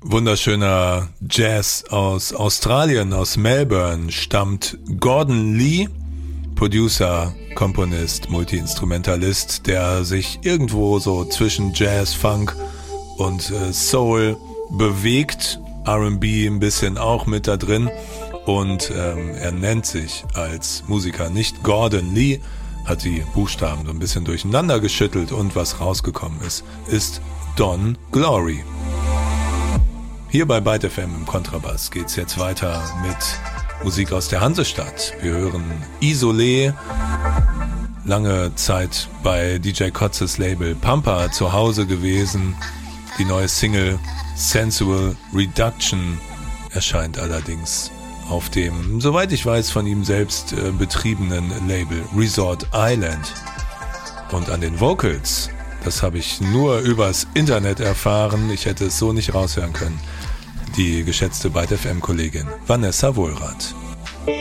wunderschöner Jazz aus Australien, aus Melbourne, stammt Gordon Lee, Producer, Komponist, Multi-Instrumentalist, der sich irgendwo so zwischen Jazz, Funk und Soul bewegt, R&B ein bisschen auch mit da drin, und er nennt sich als Musiker nicht Gordon Lee, hat die Buchstaben so ein bisschen durcheinander geschüttelt, und was rausgekommen ist Don Glory. Hier bei Byte FM im Kontrabass geht's jetzt weiter mit Musik aus der Hansestadt. Wir hören Isolé, lange Zeit bei DJ Kotzes Label Pampa zu Hause gewesen. Die neue Single Sensual Reduction erscheint allerdings auf dem, soweit ich weiß, von ihm selbst betriebenen Label Resort Island. Und an den Vocals, das habe ich nur übers Internet erfahren, ich hätte es so nicht raushören können, die geschätzte Byte FM-Kollegin Vanessa Wohlrath.